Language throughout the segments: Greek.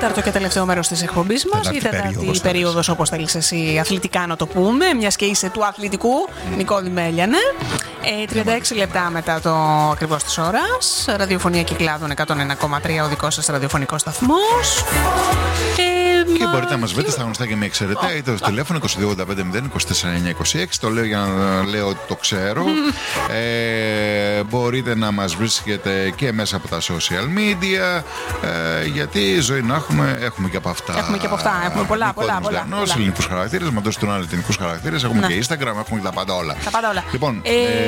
τέταρτο και τελευταίο μέρος της εκπομπής μας. Η τέταρτη περίοδος, όπως θέλεις εσύ αθλητικά να το πούμε, μιας και είσαι του αθλητικού, Νικόλη Μέλιανε. 36 λεπτά μετά το ακριβώς της ώρας. Ραδιοφωνία Κυκλάδων 101,3, ο δικός σας ραδιοφωνικός σταθμός. Και μπορείτε να μας βρείτε στα γνωστά και μη ξέρετε, είτε στο τηλέφωνο 2285-024-926. Το λέω για να λέω ότι το ξέρω. Μπορείτε να μας βρίσκετε και μέσα από τα social media, γιατί ζωή να έχουμε και από αυτά. Έχουμε και από αυτά, έχουμε πολλά. Ελληνικούς χαρακτήρες, μαντός των άλλων ελληνικούς χαρακτήρες. Έχουμε και Instagram, έχουμε και τα πάντα όλα. Λοιπόν,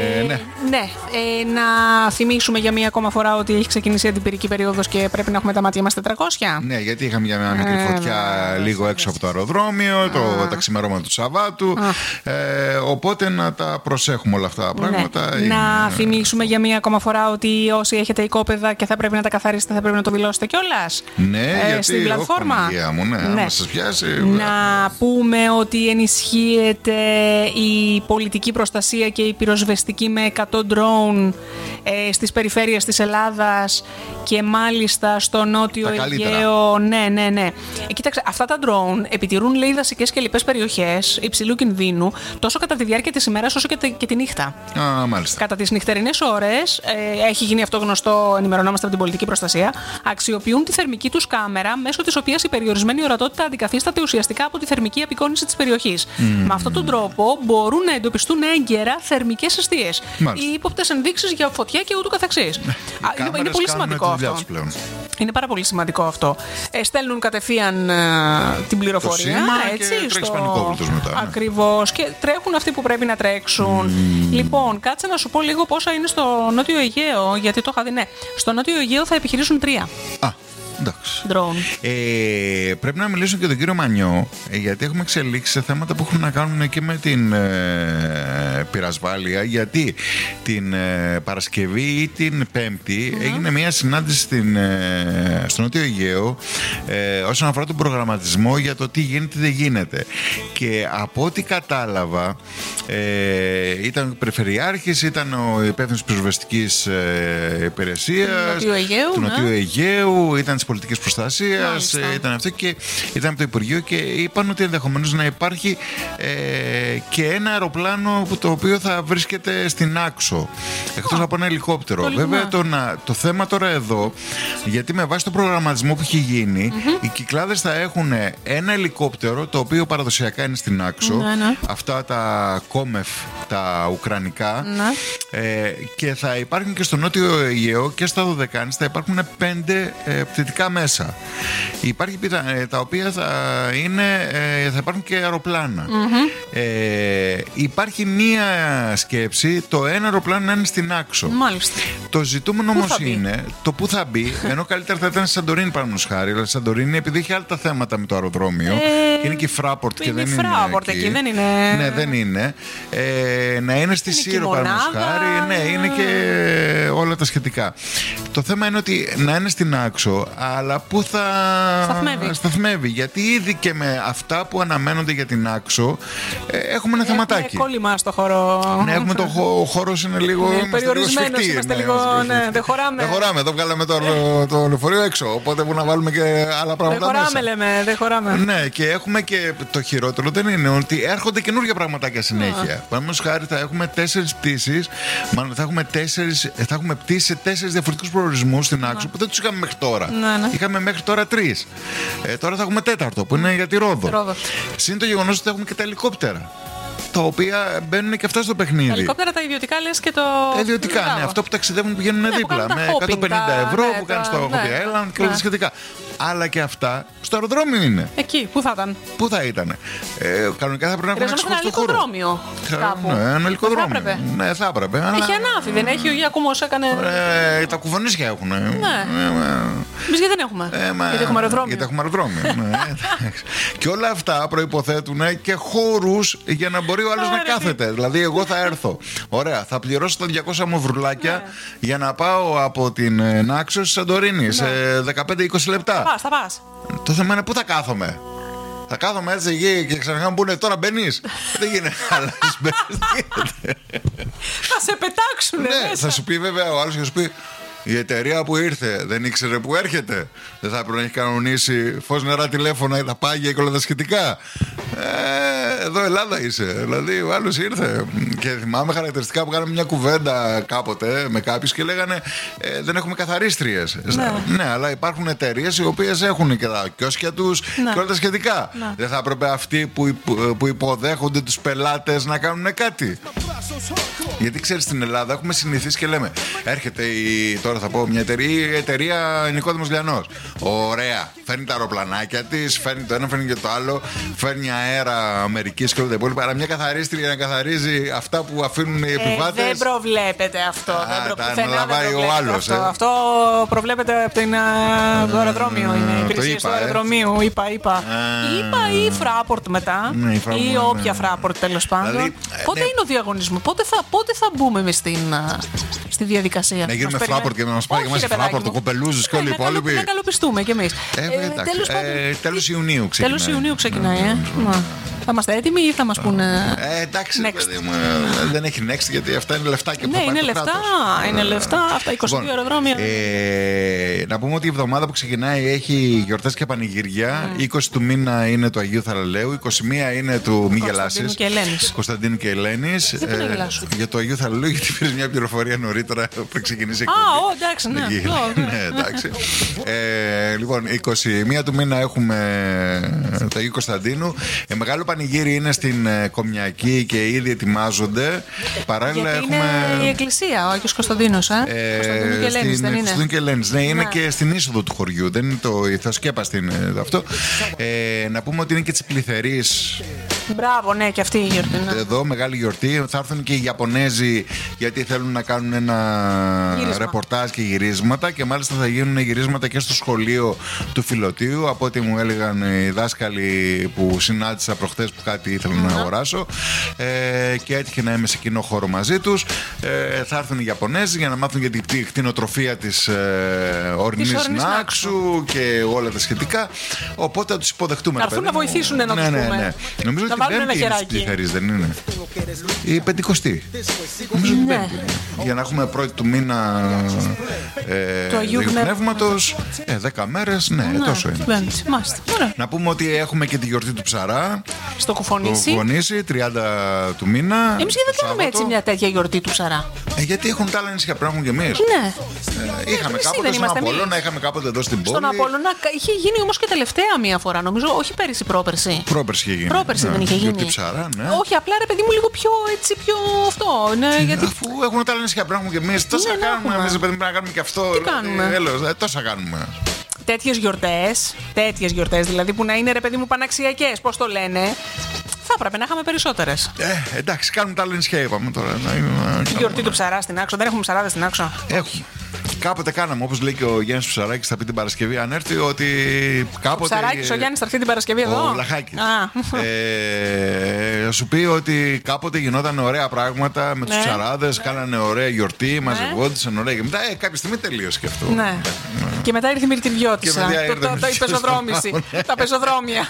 να θυμίσουμε για μία ακόμα φορά ότι έχει ξεκινήσει η αντιπυρική περίοδος και πρέπει να έχουμε τα μάτια μας 400. Ναι, γιατί είχαμε μια μικρή φωτιά λίγο έξω από το αεροδρόμιο, τα ξημερώματα του Σαββάτου. Οπότε να τα προσέχουμε όλα αυτά τα πράγματα. Να θυμίσουμε για μία ακόμα φορά ότι όσοι έχετε οικόπεδα και θα πρέπει να τα καθαρίσετε, θα πρέπει να το δηλώσετε κιόλας. Ναι, γιατί στην πλατφόρμα. Άμα σας πιάσει. Να πούμε ότι ενισχύεται η πολιτική προστασία και η πυροσβεστική με 100 drone στις περιφέρειες της Ελλάδας και μάλιστα στο νότιο Αιγαίο. Ναι. Κοίταξε, αυτά τα drone επιτηρούν, λέει, δασικές και λοιπές περιοχές υψηλού κινδύνου τόσο κατά τη διάρκεια της ημέρας όσο και τη νύχτα. Μάλιστα. Κατά τις νυχτερινές ώρες, έχει γίνει αυτό γνωστό, ενημερωνόμαστε από την πολιτική προστασία, αξιοποιούν τη θερμική τους κάμερα, μέσω της οποίας η περιορισμένη ορατότητα αντικαθίσταται ουσιαστικά από τη θερμική απεικόνιση της περιοχής. Με αυτόν τον τρόπο μπορούν να εντοπιστούν έγκαιρα θερμικές αιστείες ή ύποπτες ενδείξεις για φωτιά και ούτου καθεξής. Είναι πολύ σημαντικό αυτό. Είναι πάρα πολύ σημαντικό αυτό. Στέλνουν κατευθείαν την πληροφορία. Και τρέχεις πανικόβλητος μετά. Ακριβώς. Και τρέχουν αυτοί που πρέπει να τρέξουν. Λοιπόν, κάτσε να σου πω λίγο πόσα είναι στο Νότιο Αιγαίο, γιατί το είχα δει. Ναι, στο Νότιο Αιγαίο θα επιχειρήσουν 3. Πρέπει να μιλήσω και τον κύριο Μανιό, γιατί έχουμε εξελίξει σε θέματα που έχουν να κάνουν και με την πυρασβάλεια. Γιατί την Παρασκευή ή την Πέμπτη έγινε μια συνάντηση στο Νότιο Αιγαίο όσον αφορά τον προγραμματισμό για το τι γίνεται, δεν γίνεται. Και από ό,τι κατάλαβα, ήταν ο Περιφερειάρχης, ήταν ο υπεύθυνος πυροσβεστικής υπηρεσίας του Νοτιού Αιγαίου, ήταν της πολιτικής προστασίας, ήταν αυτό και ήταν από το Υπουργείο και είπαν ότι ενδεχομένως να υπάρχει και ένα αεροπλάνο το οποίο θα βρίσκεται στην Άξο, εκτός από ένα ελικόπτερο. Βέβαια το θέμα τώρα εδώ, γιατί με βάση το προγραμματισμό που έχει γίνει, οι Κυκλάδες θα έχουν ένα ελικόπτερο το οποίο παραδοσιακά είναι στην Άξο, αυτά τα Κόμεφ, τα ουκρανικά, και θα υπάρχουν και στο Νότιο Αιγαίο και στα Δωδεκάνης θα υπάρχουν 5 πτυτικά μέσα. Υπάρχει τα οποία θα υπάρχουν και αεροπλάνα. Υπάρχει μία σκέψη, το ένα αεροπλάνο να είναι στην Άξο. Μάλιστα. Το ζητούμενο όμως είναι το που θα μπει, ενώ καλύτερα θα ήταν στη Σαντορίνη, παραδείγματος χάρη. Αλλά στη Σαντορίνη, επειδή έχει άλλα τα θέματα με το αεροδρόμιο, και είναι και η Fraport και δεν είναι. Εκεί δεν είναι. Ναι, δεν είναι. Να είναι στη Σύρο, παραδείγματος χάρη. Ναι, είναι και όλα τα σχετικά. Το θέμα είναι ότι να είναι στην Άξο, αλλά πού θα σταθμεύει. Γιατί ήδη και με αυτά που αναμένονται για την Άξο έχουμε ένα θεματάκι. Έχουμε κόλλημα στο χώρο. Ναι, έχουμε ο χώρος είναι λίγο περιορισμένος. Είμαστε λίγο. Δεν χωράμε. Δεν χωράμε. Εδώ βγάλαμε το λεωφορείο έξω. Οπότε που να βάλουμε και άλλα πράγματα. Δεν χωράμε, λέμε. Δεν χωράμε. Ναι, και έχουμε και το χειρότερο δεν είναι ότι έρχονται καινούργια πραγματάκια συνέχεια. Παραδείγματος χάρη θα έχουμε 4 πτήσεις. Μάλλον θα έχουμε πτήσει σε 4 διαφορετικούς προορισμούς στην Άξο που δεν τους είχαμε μέχρι τώρα. Είχαμε μέχρι τώρα 3. Τώρα θα έχουμε 4ο που είναι για τη Ρόδο. Συν το γεγονός ότι θα έχουμε και τα ελικόπτερα, τα οποία μπαίνουν και αυτά στο παιχνίδι. Τα ελικόπτερα τα ιδιωτικά λες και το. Ιδιωτικά, ναι. Αυτό που ταξιδεύουν πηγαίνουν δίπλα. Με 150 ευρώ που κάνουν στο Hobby Island και όλα τα σχετικά. Αλλά και αυτά στο αεροδρόμιο είναι. Εκεί, πού θα ήταν. Πού θα ήταν. Κανονικά θα πρέπει να έχουμε ένα ελικοδρόμιο. Ναι, ένα ελικοδρόμιο. Ναι, θα έπρεπε. Έχει ανάφη, δεν έχει ο Γιακούμος έκανε. Τα κουβονίσια έχουν. Ναι. Εμείς γιατί δεν έχουμε. Γιατί έχουμε αεροδρόμιο. Γιατί έχουμε αεροδρόμιο. Και όλα αυτά προϋποθέτουν και χώρους για να μπορεί ο άλλος να κάθεται. Δηλαδή, εγώ θα έρθω. Ωραία, θα πληρώσω τα 200 μου βρουλάκια για να πάω από την Άξο στη Σαντορίνη σε 15-20 λεπτά. Θα πας. Το θέμα είναι πού θα κάθομαι. Θα κάθομαι έτσι εκεί και ξαφνικά μου πούνε τώρα μπαίνεις. Δεν γίνεται. Θα σε πετάξουνε. Ναι, θα σου πει βέβαια ο άλλος και θα σου πει Η εταιρεία που ήρθε δεν ήξερε που έρχεται. Δεν θα έπρεπε να έχει κανονίσει φως, νερά, τηλέφωνα, τα πάγια και όλα τα σχετικά. Εδώ Ελλάδα είσαι. Δηλαδή ο άλλος ήρθε. Και θυμάμαι χαρακτηριστικά που κάναμε μια κουβέντα κάποτε με κάποιους και λέγανε δεν έχουμε καθαρίστριες. Ναι, αλλά υπάρχουν εταιρείες οι οποίες έχουν και τα κιόσκια τους και όλα τα σχετικά. Δεν θα έπρεπε αυτοί που υποδέχονται τους πελάτες να κάνουν κάτι? Γιατί ξέρεις, στην Ελλάδα έχουμε συνηθίσει και λέμε έρχεται τώρα θα πω μια εταιρεία Νικόδημος Λιανός. Ωραία, φέρνει τα αεροπλανάκια της, φέρνει το ένα, φέρνει και το άλλο, φέρνει αέρα Αμερικής και όλα τα υπόλοιπα. Αλλά μια καθαρίστρια να καθαρίζει αυτά που αφήνουν οι επιβάτες. Δεν προβλέπεται αυτό. Τα αναλαμβάνει ο άλλος. Αυτό προβλέπεται από το αεροδρόμιο. Είναι υπηρεσίες του αεροδρομίου. Είπα ή Fraport μετά. Ή όποια Fraport τέλος πάντων. Πότε είναι ο διαγωνισμός, πότε θα μπούμε εμείς στη διαδικασία? Να γίνουμε Fraport και να μας πάρει και εμάς Fraport, το κοπελούζους και όλοι οι υπόλοιποι. Να καλοπιστούμε κι εμείς. Τέλος Ιουνίου ξεκινάει. Τέλος Ιουνίου ξεκινάει. Θα είμαστε έτοιμοι ή θα μας πούνε. Εντάξει, παιδί μου, δεν έχει next γιατί αυτά είναι λεφτά και ναι, είναι λεφτά αυτά 22 αεροδρόμια. Να πούμε ότι η εβδομάδα που ξεκινάει έχει γιορτές και πανηγύρια. 20 του μήνα είναι του Αγίου Θαραλέου, 21 είναι του Μη Γελάσεις, Κωνσταντίνου και Ελένης. Για το Αγίου Θαραλέου, γιατί πήρες μια πληροφορία νωρίτερα πριν ξεκινήσει η εκπομπή. Εντάξει, ναι. Εντάξει. Λοιπόν, 21 του μήνα έχουμε το Αγίου Κωνσταντίνου. Μεγάλο πανηγύρι είναι στην Κομιακή και ήδη ετοιμάζονται. Παράλληλα γιατί έχουμε. Είναι η εκκλησία, ο Άγιος Κωνσταντίνος. Κωνσταντίνου και Ελένης, δεν είναι? Κωνσταντίνου και Ελένης. Ναι, είναι και στην είσοδο του χωριού. Δεν είναι η θεοσκέπαστη είναι αυτό. Να πούμε ότι είναι και της Πληθερής. Μπράβο, ναι, και αυτή η γιορτή. Ναι. Εδώ μεγάλη γιορτή. Θα έρθουν και οι Ιαπωνέζοι γιατί θέλουν να κάνουν ένα ρεπορτάζ και γυρίσματα. Και μάλιστα θα γίνουν γυρίσματα και στο σχολείο του Φιλοτίου. Από ό,τι μου έλεγαν οι δάσκαλοι που συνάντησα προχθές που κάτι ήθελα να αγοράσω. Και έτυχε να είμαι σε κοινό χώρο μαζί τους. Θα έρθουν οι Ιαπωνέζοι για να μάθουν για την κτηνοτροφία της ορεινής νάξου και όλα τα σχετικά. Οπότε θα τους υποδεχτούμε. Θα έρθουν να βοηθήσουν να τους πούμε. Νομίζω ότι την Πέμπτη είναι στις Πληθερείς, δεν είναι? Η Πεντηκοστή. Νομίζω την Πέμπτη. Για να έχουμε πρώτη του μήνα του Αγίου Πνεύματος. 10 μέρες, ναι, τόσο είναι. Να πούμε ότι έχουμε και τη γιορτή του Ψαρά. Στο Κουφονήσι. 30 του μήνα. Εμείς γιατί δεν κάνουμε έτσι μια τέτοια γιορτή του Ψαρά? Γιατί έχουν τα άλλα νησιά, πρέπει να έχουν και εμείς. Ναι. Είχαμε κάποτε στον Απόλλωνα, είχαμε κάποτε εδώ στην πόλη. Στον Απόλλωνα είχε γίνει όμως και τελευταία μία φορά, νομίζω, όχι πέρυσι, πρόπερσι. Πρόπερσι είχε γίνει. Πρόπερσι δεν είχε γίνει. Ψαρά, ναι. Όχι, απλά ρε παιδί μου λίγο πιο έτσι, πιο αυτό. Ναι, γιατί... Αφού έχουν τα άλλα νησιά, πρέπει να έχουμε και εμείς. Τόσα κάνουμε. Εμείς πρέπει να κάνουμε και αυτό. Τι κάνουμε? Τόσα κάνουμε. Τέτοιες γιορτές δηλαδή που να είναι ρε παιδί μου παναξιακές, πώς το λένε, θα έπρεπε να είχαμε περισσότερες. Εντάξει, κάνουμε τα άλλα νησιά, είπαμε τώρα. Η γιορτή του Ψαρά στην Άξο, δεν έχουμε ψαράδες στην Άξο? Έχουμε. Κάποτε κάναμε, όπως λέει και ο Γιάννης Ψαράκης, θα πει την Παρασκευή, αν έρθει, ότι κάποτε. Ο Ψαράκης, ο Γιάννης θα έρθει την Παρασκευή εδώ. Ο Βλαχάκης. Σου πει ότι κάποτε γινόταν ωραία πράγματα με τους ψαράδες, κάνανε ωραία γιορτή, μαζευόντουσαν ωραία. Και μετά κάποια στιγμή τελείωσε και αυτό. Ναι. Και μετά ήρθε η Μυρτηριώτισσα. Η πεζοδρόμηση. Τα πεζοδρόμια.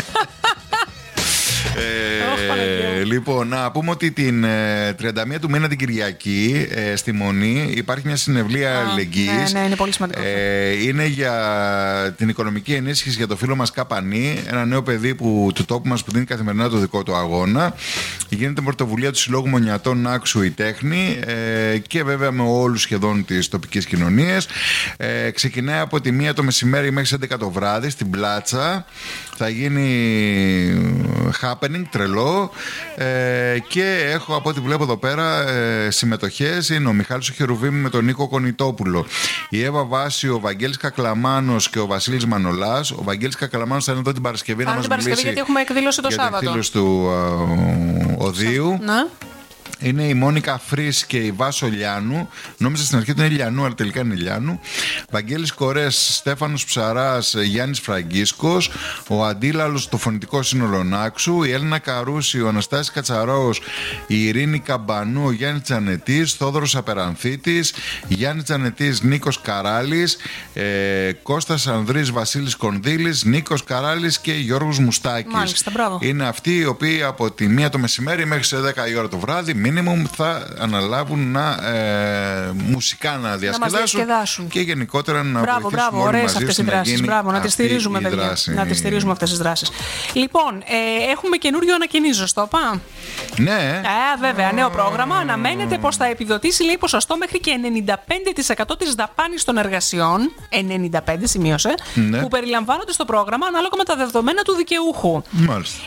Λοιπόν, να πούμε ότι την 31 του μήνα την Κυριακή στη Μονή υπάρχει μια συνευλία αλληλεγγύης. Ναι, είναι πολύ σημαντικό. Είναι για την οικονομική ενίσχυση για το φίλο μας Καπανή, ένα νέο παιδί του τόπου μας που δίνει καθημερινά το δικό του αγώνα. Γίνεται πρωτοβουλία του Συλλόγου Μονιατών Άξου η Τέχνη και βέβαια με όλους σχεδόν τις τοπικές κοινωνίες. Ξεκινάει από τη 1 το μεσημέρι μέχρι τις 11 το βράδυ στην Πλάτσα. Θα γίνει happening, τρελό, και έχω από ό,τι βλέπω εδώ πέρα συμμετοχές. Είναι ο Μιχάλης ο Χερουβίμη με τον Νίκο Κονιτόπουλο, η Εύα Βάση, ο Βαγγέλης Κακλαμάνος και ο Βασίλης Μανολάς. Ο Βαγγέλης Κακλαμάνος θα είναι εδώ την Παρασκευή να μας μιλήσει γιατί έχουμε εκδήλωση το Σάββατο. Για την εκδήλωση του Οδείου. Ναι. Είναι η Μόνικα Φρύς και η Βάσο Λιάνου. Νόμιζα στην αρχή ότι είναι Λιανού, αλλά τελικά είναι Λιάνου. Βαγγέλης Κορές, Στέφανος Ψαράς, Γιάννης Φραγκίσκος, ο Αντίλαλος, το φωνητικό σύνολο Νάξου, η Έλληνα Καρούση, ο Αναστάσης Κατσαρός, η Ειρήνη Καμπανού, ο Γιάννης Τζανετής, Θόδωρος Απερανθήτης, Γιάννης Τζανετής, Νίκος Καράλης, Κώστας Ανδρής, Βασίλης Κονδύλης, Νίκος Καράλης και Γιώργος Μουστάκης. Μάλιστα, μπράβο. Είναι αυτοί οι οποίοι από τη 1 το μεσημέρι μέχρι σε 10 η ώρα το βράδυ, minimum θα αναλάβουν μουσικά να διασκεδάσουν και γενικότερα να βοηθήσουν όλοι μαζί αυτές οι δράσεις. Μπράβο, να τις στηρίζουμε, παιδιά. Να τις στηρίζουμε αυτές τις δράσεις. Λοιπόν, έχουμε καινούριο ανακοινίζω, το είπα. Ναι. Βέβαια, νέο πρόγραμμα. Αναμένεται πως θα επιδοτήσει, λέει, ποσοστό μέχρι και 95% της δαπάνης των εργασιών. 95, σημείωσε. Ναι. Που περιλαμβάνονται στο πρόγραμμα ανάλογα με τα δεδομένα του δικαιούχου. Μάλιστα.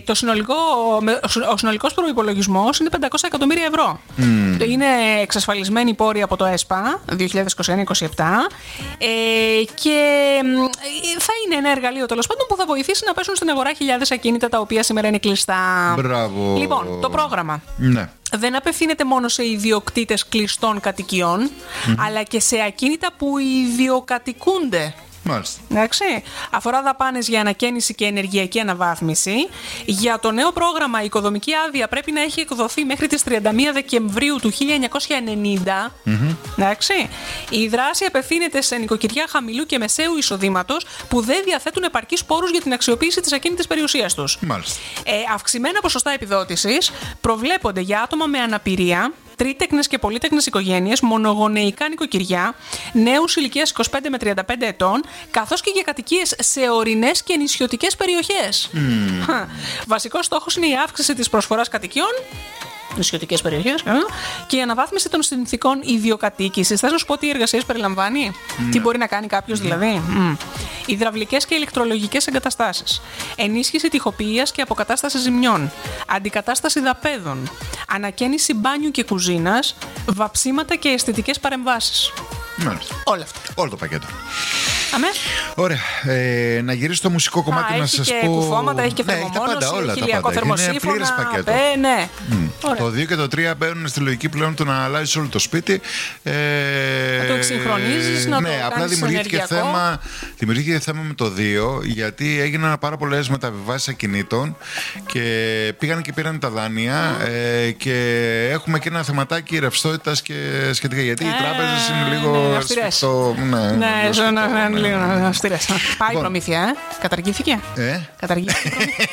Ο συνολικός προϋπολογισμός είναι 500 εκατομμύρια ευρώ. Είναι εξασφαλισμένη η πόρη από το ΕΣΠΑ 2021-2027 και θα είναι ένα εργαλείο, τέλος πάντων, που θα βοηθήσει να πέσουν στην αγορά χιλιάδες ακίνητα τα οποία σήμερα είναι κλειστά. Μπράβο. Λοιπόν, το πρόγραμμα. Ναι. Δεν απευθύνεται μόνο σε ιδιοκτήτες κλειστών κατοικιών, αλλά και σε ακίνητα που ιδιοκατοικούνται. Μάλιστα. Εντάξει. Αφορά δαπάνες για ανακαίνιση και ενεργειακή αναβάθμιση. Για το νέο πρόγραμμα, η οικοδομική άδεια πρέπει να έχει εκδοθεί μέχρι τις 31 Δεκεμβρίου του 1990. Εντάξει. Η δράση απευθύνεται σε νοικοκυριά χαμηλού και μεσαίου εισοδήματος που δεν διαθέτουν επαρκείς πόρους για την αξιοποίηση της ακίνητης περιουσίας τους. Μάλιστα. Αυξημένα ποσοστά επιδότησης προβλέπονται για άτομα με αναπηρία, τρίτεκνες και πολύτεκνες οικογένειες, μονογονεϊκά νοικοκυριά, νέους ηλικίας 25 με 35 ετών, καθώς και για κατοικίες σε ορεινές και νησιωτικές περιοχές. Βασικός στόχος είναι η αύξηση της προσφοράς κατοικιών, νησιωτικές περιοχές, και η αναβάθμιση των συνθηκών ιδιοκατοίκησης. Θες να σου πω τι εργασίες περιλαμβάνει, τι μπορεί να κάνει κάποιος δηλαδή. Υδραυλικές και ηλεκτρολογικές εγκαταστάσεις, ενίσχυση τοιχοποιίας και αποκατάσταση ζημιών, αντικατάσταση δαπέδων, ανακαίνιση μπάνιου και κουζίνας, βαψίματα και αισθητικές παρεμβάσεις. Μάλιστα. Όλα αυτά. Όλο το πακέτο. Αμέ. Ωραία. Να γυρίσω στο μουσικό κομμάτι να σας πω. Έχει και κουφώματα, έχει και θερμομόνωση, έχει ηλιακό θερμοσύφωνα. Είναι πλήρες πακέτο. Ναι. Το 2 και το 3 μπαίνουν στη λογική πλέον του να αλλάζεις όλο το σπίτι. Να το εξυγχρονίζεις, να το κάνεις απλά δημιουργήθηκε θέμα με το 2, γιατί έγιναν πάρα πολλές μεταβιβάσεις ακινήτων και πήγαν και πήραν τα δάνεια και έχουμε και ένα θεματάκι ρευστότητας και σχετικά, γιατί οι τράπεζες είναι λίγο αυστηρές. Λίγο αυστηρές. Πάει η προμήθεια, καταργήθηκε. Καταργήθηκε.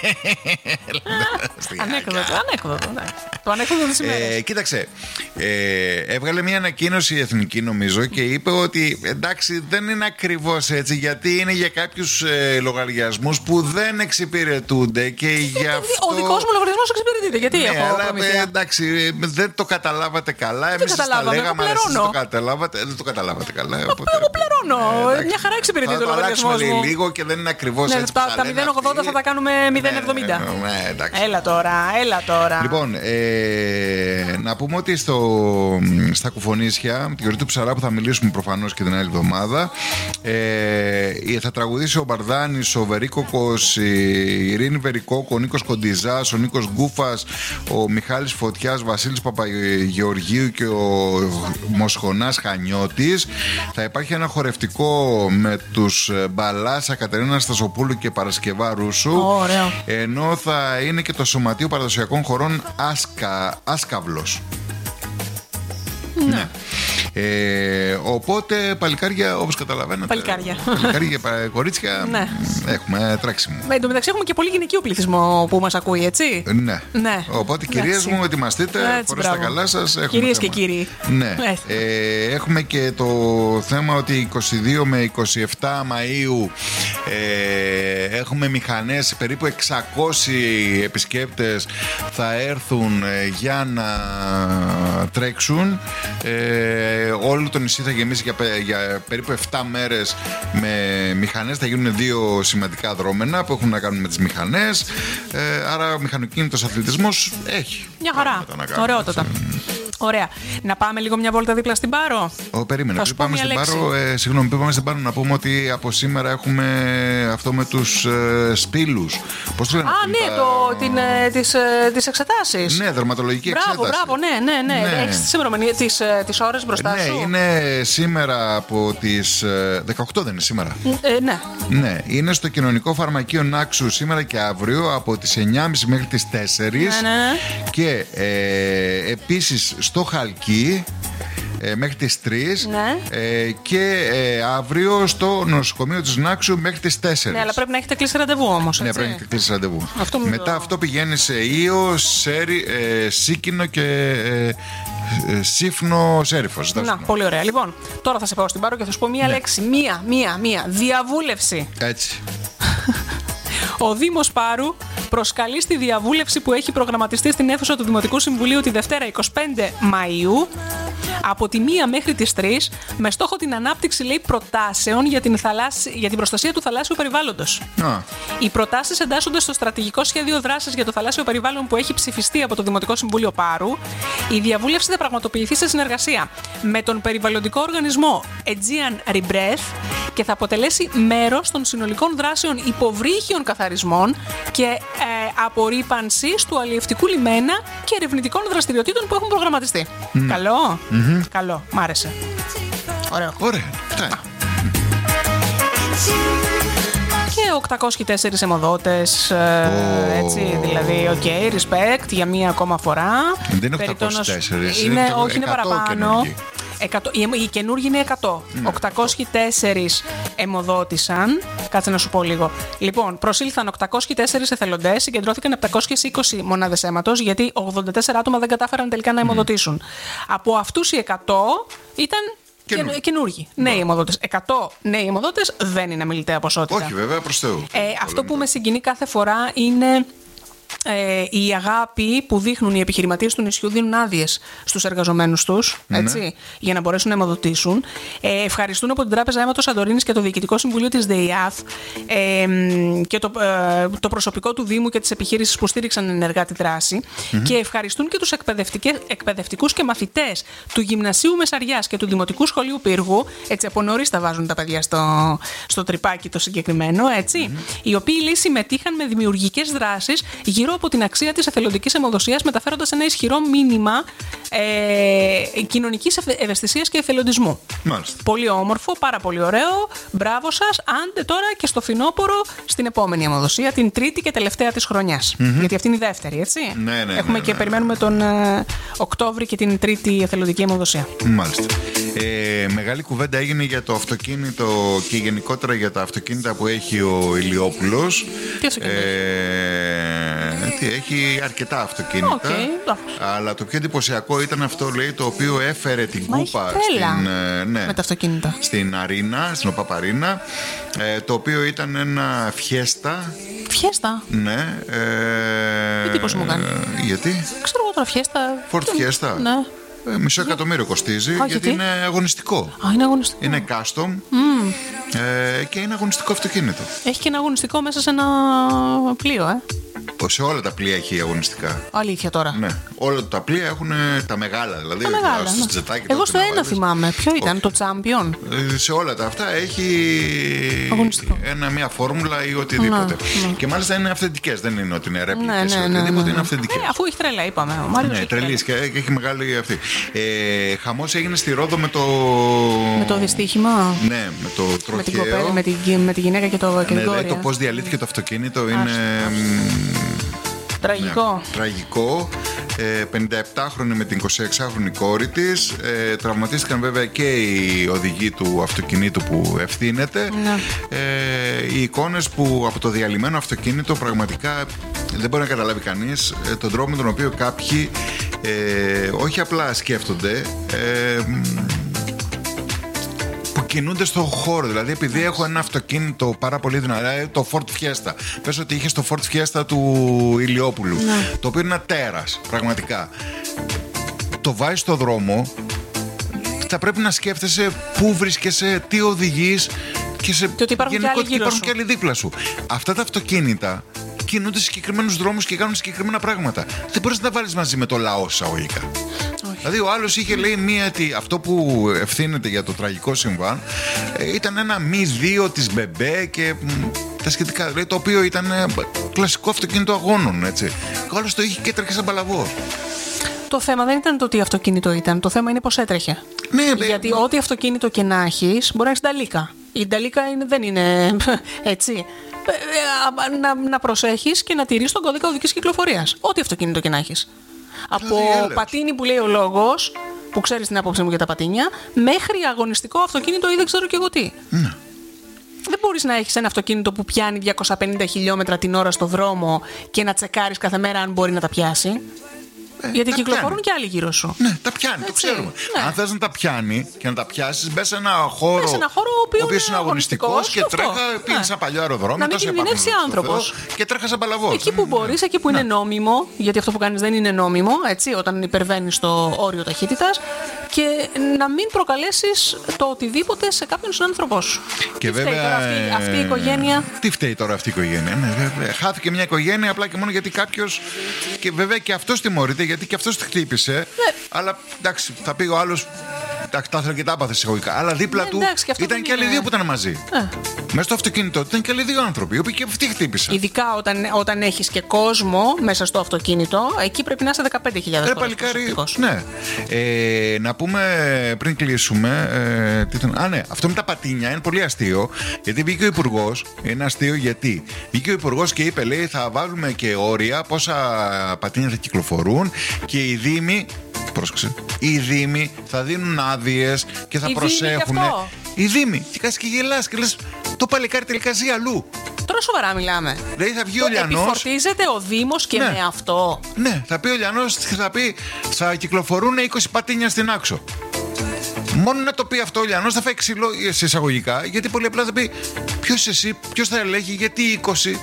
Ανέκδοτο. Το ανέκδοτο της ημέρας. Κοίταξε, έβγαλε μια ανακοίνωση η Εθνική, νομίζω, και είπε ότι εντάξει, δεν είναι ακριβώς έτσι, γιατί είναι για κάποιους λογαριασμούς που δεν εξυπηρετούνται και γι' αυτό... Ο δικός μου λογαριασμός εξυπηρετείται, γιατί έχω προμήθεια. Εντάξει, δεν το καταλάβατε καλά. Εμείς τα λέγαμε, αλλά εσείς δεν το καταλάβατε καλά. Εγώ πληρώνω. Μια χαρά εξυπηρετεί το λογαριασμό μου. Θα το αλλάξουμε λίγο και δεν είναι ακριβώς έτσι. Τα 0,80 θα τα κάνουμε 0,70. Έλα τώρα. Λοιπόν, να πούμε ότι στα Κουφονίσια, τη γιορτή του Ψαρά που θα μιλήσουμε προφανώς και την άλλη εβδομάδα, θα τραγουδήσει ο Μπαρδάνης, ο Βερίκοκος, η Ειρήνη Βερικόκο, ο Νίκος Κοντιζάς, ο Νίκος Γκούφας, ο Μιχάλης Φωτιάς, Βασίλης Παπαγεωργίου και ο Μοσχονάς Χανιώτης. Θα υπάρχει ένα χορευτικό με τους Μπαλάσα, Κατερίνα Στασοπούλου και Παρασκευά Ρούσου. Ωραίο. Ενώ θα είναι και το Σωματείο Παραδοσιακών Χωρών Άσκαυλος. Ναι. Οπότε παλικάρια, όπως καταλαβαίνετε. Παλικάρια και κορίτσια. Ναι. Έχουμε τρέξιμο. Εν τω μεταξύ έχουμε και πολύ γυναικείο πληθυσμό που μας ακούει, έτσι. Ναι. Οπότε κυρίες μου, ετοιμαστείτε. Φορέστε τα καλά σας. Κυρίες και κύριοι. Ναι. Έχουμε και το θέμα ότι 22 με 27 Μαΐου έχουμε μηχανές. Περίπου 600 επισκέπτες θα έρθουν για να τρέξουν. Όλο το νησί θα γεμίσει για περίπου 7 μέρες με μηχανές. Θα γίνουν 2 σημαντικά δρόμενα που έχουν να κάνουν με τις μηχανές. Άρα ο μηχανοκίνητος αθλητισμός έχει. Μια χαρά. Ωραιότατα. Ωραία. Να πάμε λίγο μια βόλτα δίπλα στην Πάρο. Περίμενε. Πριν πάμε στην Πάρο, συγγνώμη, πριν πάμε στην Πάρο, να πούμε ότι από σήμερα έχουμε αυτό με τους σπήλους. Πώς το λένε? Τις εξετάσεις. Ναι, δερματολογική εξέταση. Μπράβο, ναι. Έχεις τις ώρες μπροστά σου. Ναι, είναι σήμερα από τις 18, δεν είναι σήμερα? Ναι, είναι στο Κοινωνικό Φαρμακείο Νάξου σήμερα και αύριο από τις 9.30 μέχρι τις 4. Και επίσης στο Χαλκί μέχρι τις 3 Ναι. και αύριο στο νοσοκομείο της Νάξου μέχρι τις 4. Ναι, αλλά πρέπει να έχετε κλείσει ραντεβού όμως. Ναι, πρέπει να έχετε κλείσει ραντεβού. Μετά αυτό πηγαίνει σε Ήο, Σίκινο και Σύφνο Σέριφος. Να, πολύ ωραία. Λοιπόν, τώρα θα σε πάω στην Πάρο και θα σου πω μία λέξη. Μία. Διαβούλευση. Έτσι. Ο Δήμος Πάρου προσκαλεί στη διαβούλευση που έχει προγραμματιστεί στην αίθουσα του Δημοτικού Συμβουλίου τη Δευτέρα 25 Μαΐου από τη 1 μέχρι τις 3 με στόχο την ανάπτυξη, λέει, προτάσεων για την προστασία του θαλάσσιου περιβάλλοντος. Οι προτάσεις εντάσσονται στο στρατηγικό σχέδιο δράσης για το θαλάσσιο περιβάλλον που έχει ψηφιστεί από το Δημοτικό Συμβούλιο Πάρου. Η διαβούλευση θα πραγματοποιηθεί σε συνεργασία με τον περιβαλλοντικό οργανισμό Aegean Rebreath και θα αποτελέσει μέρος των συνολικών δράσεων υποβρύχιων καθαρισμών και απορρίπανσης του αλλιευτικού λιμένα και ερευνητικών δραστηριοτήτων που έχουν προγραμματιστεί. Καλό. Καλό. Μ' άρεσε. Ωραίο. Ωραία. Και 804 αιμοδότες. Έτσι, δηλαδή, respect για μία ακόμα φορά. Δεν είναι 804. Όχι, είναι παραπάνω. Οι καινούργοι είναι 100. 804 αιμοδότησαν. Κάτσε να σου πω λίγο. Λοιπόν, προσήλθαν 804 εθελοντές, συγκεντρώθηκαν 720 μονάδες αίματος, γιατί 84 άτομα δεν κατάφεραν τελικά να αιμοδοτήσουν. Από αυτούς οι 100 ήταν καινούργοι. Νέοι αιμοδότες. 100 νέοι αιμοδότες δεν είναι αμιληταία ποσότητα. Όχι, βέβαια, προς Θεού. Αυτό που με συγκινεί κάθε φορά είναι η αγάπη που δείχνουν οι επιχειρηματίες του νησιού. Δίνουν άδειες στους εργαζομένους τους, έτσι, για να μπορέσουν να αιμοδοτήσουν. Ευχαριστούν από την Τράπεζα Αίματος Σαντορίνης και το Διοικητικό Συμβουλίο της ΔΕΙΑΘ και το προσωπικό του Δήμου και τις επιχείρησεις που στήριξαν ενεργά τη δράση. Και ευχαριστούν και τους εκπαιδευτικούς και μαθητές του Γυμνασίου Μεσαριάς και του Δημοτικού Σχολείου Πύργου. Έτσι, από νωρίς τα βάζουν τα παιδιά στο τρυπάκι το συγκεκριμένο, έτσι. Οι οποίοι, λέει, συμμετείχαν με δημιουργικές δράσεις γύρω από την αξία της εθελοντικής αιμοδοσίας, μεταφέροντας ένα ισχυρό μήνυμα κοινωνικής ευαισθησίας και εθελοντισμού. Μάλιστα. Πολύ όμορφο, πάρα πολύ ωραίο. Μπράβο σας. Άντε τώρα και στο φθινόπωρο στην επόμενη αιμοδοσία, την τρίτη και τελευταία της χρονιάς. Γιατί αυτή είναι η δεύτερη, έτσι. Ναι. Έχουμε και περιμένουμε τον Οκτώβρη και την τρίτη εθελοντική αιμοδοσία. Μάλιστα. Μεγάλη κουβέντα έγινε για το αυτοκίνητο και γενικότερα για τα αυτοκίνητα που έχει ο Ηλιόπουλος. Τι αυτοκίνητο? Έχει αρκετά αυτοκίνητα. Αλλά το πιο εντυπωσιακό ήταν αυτό, λέει, το οποίο έφερε την κούπα με τα αυτοκίνητα στην Αρίνα, στην ΟΠΑΠ Αρίνα, το οποίο ήταν ένα Φιέστα. Φιέστα? Ναι. Τι τύπος μου κάνει? Γιατί? Ξέρω εγώ τώρα, Φιέστα. Φόρτ Φιέστα. Ναι. Μισό εκατομμύριο κοστίζει, γιατί είναι αγωνιστικό. Είναι αγωνιστικό. Είναι custom και είναι αγωνιστικό αυτοκίνητο. Έχει και ένα αγωνιστικό μέσα σε ένα πλοίο, Σε όλα τα πλοία έχει αγωνιστικά. Αλήθεια τώρα? Ναι. Όλα τα πλοία έχουν τα μεγάλα. Δηλαδή, τα μεγάλα, στο τζετάκι. Εγώ στο ένα θυμάμαι. Ποιο ήταν? Το Champion. Σε όλα τα αυτά έχει μια φόρμουλα ή οτιδήποτε. Και μάλιστα είναι αυθεντικές. Δεν είναι ότι είναι ρέπλικες. Οτιδήποτε είναι αυθεντικές. Αφού έχει τρέλα, είπαμε. Ναι, τρελής και έχει μεγάλη αυτή. Χαμός έγινε στη Ρόδο με το. Με το δυστύχημα. Ναι, με το τροχαίο. Με τη γυναίκα και το κόρη. Το πώς διαλύθηκε το αυτοκίνητο είναι. Τραγικό. Τραγικό. 57χρονη με την 26χρονη κόρη της. Τραυματίστηκαν βέβαια και οι οδηγοί του αυτοκινήτου που ευθύνεται. Οι εικόνες που από το διαλυμένο αυτοκίνητο πραγματικά δεν μπορεί να καταλάβει κανείς τον τρόπο με τον οποίο κάποιοι όχι απλά σκέφτονται, κινούνται στον χώρο. Δηλαδή, επειδή έχω ένα αυτοκίνητο πάρα πολύ δυνατό, το Ford Fiesta. Πες ότι είχε το Ford Fiesta του Ηλιόπουλου. Το οποίο είναι ένα τέρας, πραγματικά. Το βάζεις στο δρόμο, θα πρέπει να σκέφτεσαι πού βρίσκεσαι, τι οδηγείς και ότι υπάρχουν και άλλοι δίπλα σου. Αυτά τα αυτοκίνητα κινούνται σε συγκεκριμένους δρόμους και κάνουν συγκεκριμένα πράγματα. Δεν μπορείς να τα βάλεις μαζί με το λαό εισαγωγικά. Δηλαδή ο άλλος είχε, λέει, αυτό που ευθύνεται για το τραγικό συμβάν ήταν ένα μη 2 της Μπεμπέ και τα σχετικά, δηλαδή, το οποίο ήταν κλασικό αυτοκίνητο αγώνων, έτσι. Ο άλλος το είχε και έτρεχε σαν παλαβός. Το θέμα δεν ήταν το τι αυτοκίνητο ήταν, το θέμα είναι πώς έτρεχε. Ναι, γιατί ό,τι αυτοκίνητο και να έχεις, μπορεί να έχεις νταλίκα. Η νταλίκα δεν είναι έτσι. Να προσέχεις και να τηρείς τον κώδικα οδικής κυκλοφορίας. Ό,τι αυτοκίνητο και να έχεις. Από πατίνι που λέει ο λόγος που ξέρεις την άποψή μου για τα πατίνια, μέχρι αγωνιστικό αυτοκίνητο ή δεν ξέρω και εγώ τι. Ναι. Δεν μπορείς να έχεις ένα αυτοκίνητο που πιάνει 250 χιλιόμετρα την ώρα στο δρόμο και να τσεκάρεις κάθε μέρα αν μπορεί να τα πιάσει. Γιατί κυκλοφορούν και άλλοι γύρω σου. Ναι, τα πιάνει, το ξέρουμε. Ναι. Αν θες να τα πιάνει και να τα πιάσεις, μπες σε ένα χώρο ο οποίος είναι αγωνιστικός και τρέχα, πήγαινε σε ένα παλιό αεροδρόμιο. Να μην κινδυνεύσει άνθρωπος. Και τρέχα σαν παλαβός. Εκεί που μπορείς, εκεί που είναι νόμιμο, γιατί αυτό που κάνεις δεν είναι νόμιμο, έτσι, όταν υπερβαίνεις το όριο ταχύτητας, και να μην προκαλέσεις το οτιδήποτε σε κάποιον συνάνθρωπό σου. Και τι βέβαια. Φταίει τώρα αυτή η οικογένεια. Τι φταίει τώρα αυτή η οικογένεια. Ναι, χάθηκε μια οικογένεια απλά και μόνο γιατί κάποιος. Και βέβαια και αυτός τιμωρείται γιατί και αυτός τη χτύπησε. Ναι. Αλλά εντάξει, θα πει ο άλλος. Τα ήθελα και τα άπαθε εισαγωγικά. Αλλά δίπλα του ήταν και άλλοι δύο που ήταν μαζί. Μέσα στο αυτοκίνητο ήταν και άλλοι δύο άνθρωποι, οι οποίοι και αυτοί χτύπησαν. Ειδικά όταν έχεις και κόσμο μέσα στο αυτοκίνητο, εκεί πρέπει να είσαι 15.000 κόσμος. Παλικάρι, ναι. Να πούμε πριν κλείσουμε. Ναι, αυτό με τα πατίνια είναι πολύ αστείο. Γιατί βγήκε ο Υπουργός. Είναι αστείο γιατί βγήκε ο Υπουργός και είπε, λέει, θα βάλουμε και όρια πόσα πατίνια θα κυκλοφορούν και οι Δήμοι. Πρόσεξε. Οι Δήμοι θα δίνουν άδειες και θα προσέχουν. Οι Δήμοι. Και κάτσε και γελάς και λες, το παλικάρι τελικά ζει αλλού. Τώρα σοβαρά μιλάμε. Δηλαδή θα βγει ο Λιανός. Επιφορτίζεται ο Δήμος και με αυτό. Ναι, θα πει ο Λιανός και θα πει, θα κυκλοφορούν 20 πατίνια στην Άξο. Μόνο να το πει αυτό ο Λιανός θα φάει ξύλο σε εισαγωγικά, γιατί πολύ απλά θα πει, ποιος εσύ, ποιος θα ελέγχει, γιατί 20.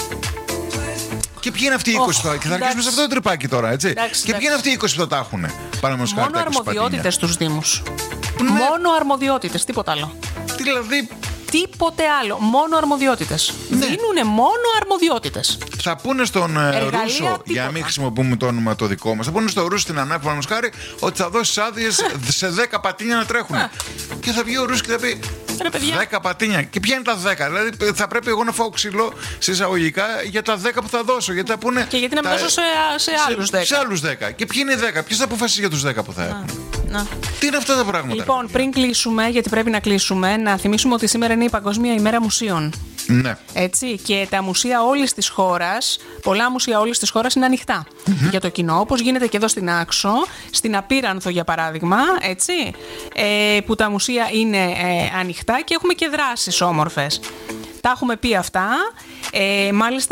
Και ποιοι είναι αυτοί οι 20 τώρα, και θα αρχίσουμε σε αυτό το τρυπάκι τώρα, έτσι. Και ποιοι είναι αυτοί οι 20 που θα τα έχουν. Μόνο αρμοδιότητες στους Δήμους. Ναι. Μόνο αρμοδιότητες, τίποτα άλλο. Δηλαδή. Τίποτε άλλο. Μόνο αρμοδιότητες. Ναι. Δίνουνε μόνο αρμοδιότητες. Θα πούνε στον Ρούσο, τίποτα. Για να μην χρησιμοποιούμε το όνομα το δικό μας, θα πούνε στον Ρούσο στην ανάγκη χάρη ότι θα δώσει άδειες σε 10 πατίνια να τρέχουν. Και θα βγει ο Ρούσος και θα πει. 10 πατίνια. Και ποια είναι τα 10? Δηλαδή θα πρέπει εγώ να φάω ξύλο σε εισαγωγικά για τα 10 που θα δώσω. Γιατί θα πούνε. Και γιατί να μην δώσω σε άλλους 10. Σε άλλους 10. Και ποιοι είναι οι 10? Ποιος θα αποφασίσει για τους 10 που θα έχουν? Τι είναι αυτά τα πράγματα? Λοιπόν, πριν κλείσουμε, γιατί πρέπει να κλείσουμε, να θυμίσουμε ότι σήμερα είναι η Παγκόσμια ημέρα μουσείων. Ναι. Έτσι, και τα μουσεία όλης της χώρας, πολλά μουσεία όλης της χώρας είναι ανοιχτά για το κοινό, όπως γίνεται και εδώ στην Άξο, στην Απίρανθο για παράδειγμα, έτσι, που τα μουσεία είναι ανοιχτά και έχουμε και δράσεις όμορφες. Τα έχουμε πει αυτά. Μάλιστα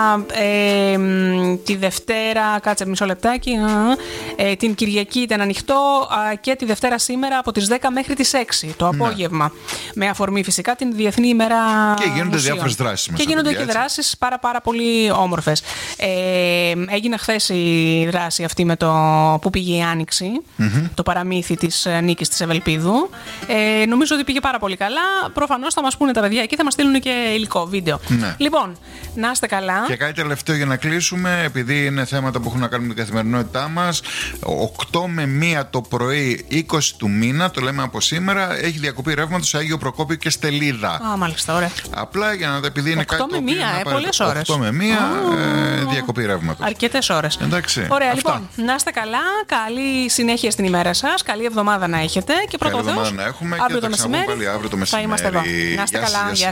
τη Δευτέρα, κάτσε μισό λεπτάκι, την Κυριακή ήταν ανοιχτό και τη Δευτέρα σήμερα από τις 10 μέχρι τις 6 το απόγευμα. Με αφορμή φυσικά την Διεθνή ημέρα και γίνονται μουσείων. Διάφορες δράσεις. Και γίνονται και δράσεις πάρα πολύ όμορφες. Έγινε χθες η δράση αυτή με το που πήγε η Άνοιξη, το παραμύθι της Νίκης της Ευελπίδου. Νομίζω ότι πήγε πάρα πολύ καλά. Προφανώς θα μας πούνε τα παιδιά εκεί, θα μας στείλουν και υλικό, βίντεο. Ναι. Λοιπόν, να είστε καλά. Και κάτι τελευταίο για να κλείσουμε, επειδή είναι θέματα που έχουν να κάνουν με την καθημερινότητά μας. 8 με 1 το πρωί, 20 του μήνα, το λέμε από σήμερα, έχει διακοπή ρεύματος σε Άγιο Προκόπιο και Στελίδα. Α, μάλιστα, ωραία. Απλά για να επειδή είναι 8 κάτι. 8 με 1, πολλές ώρες. 8 με 1 διακοπή ρεύματος. Αρκετές ώρες. Εντάξει. Ωραία, αυτά. λοιπόν, να είστε καλά. Καλή συνέχεια στην ημέρα σας. Καλή εβδομάδα να έχετε. Και πρώτο Θεός, να έχουμε αύριο και το μεσημέρι αύριο το θα είμαστε εδώ. Να είστε καλά. Γεια σας.